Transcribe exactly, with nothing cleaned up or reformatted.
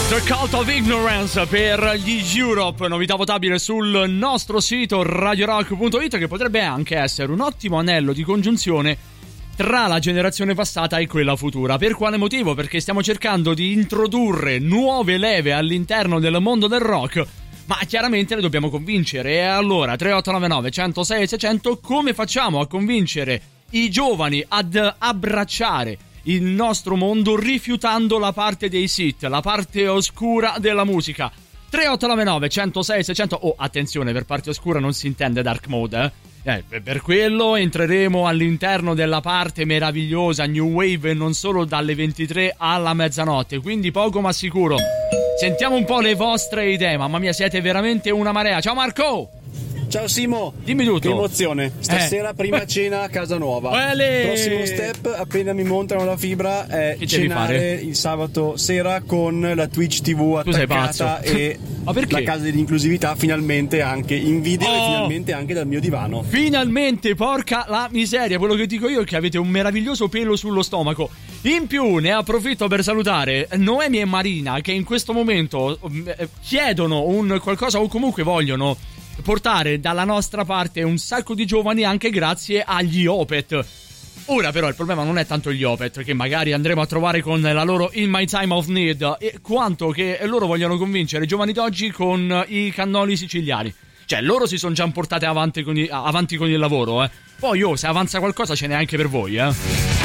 The Cult of Ignorance per gli Europe, novità votabile sul nostro sito radio rock punto it, che potrebbe anche essere un ottimo anello di congiunzione tra la generazione passata e quella futura. Per quale motivo? Perché stiamo cercando di introdurre nuove leve all'interno del mondo del rock, ma chiaramente le dobbiamo convincere. E allora tre otto nove nove, uno zero sei, sei zero zero, come facciamo a convincere i giovani ad abbracciare il nostro mondo rifiutando la parte dei Sith, la parte oscura della musica? tre otto nove nove, uno zero sei, sei zero zero. Oh, attenzione, per parte oscura non si intende dark mode, eh? Eh, per quello entreremo all'interno della parte meravigliosa New Wave, e non solo, dalle ventitré alla mezzanotte, quindi poco ma sicuro. Sentiamo un po' le vostre idee. Mamma mia, siete veramente una marea. Ciao Marco! Ciao Simo, dimmi tutto. Che emozione, stasera eh. prima cena a casa nuova. Uele. Prossimo step, appena mi montano la fibra, è che cenare il sabato sera con la Twitch tivù attaccata e ma perché? La casa dell'inclusività finalmente anche in video, oh. E finalmente anche dal mio divano. Finalmente, porca la miseria. Quello che dico io è che avete un meraviglioso pelo sullo stomaco. In più ne approfitto per salutare Noemi e Marina, che in questo momento chiedono un qualcosa, o comunque vogliono portare dalla nostra parte un sacco di giovani, anche grazie agli Opeth. Ora però il problema non è tanto gli Opeth, che magari andremo a trovare con la loro In My Time of Need, e quanto che loro vogliono convincere i giovani d'oggi con i cannoli siciliani. Cioè, loro si sono già portate avanti con, i, avanti con il lavoro, eh. Poi, oh, se avanza qualcosa ce n'è anche per voi, eh.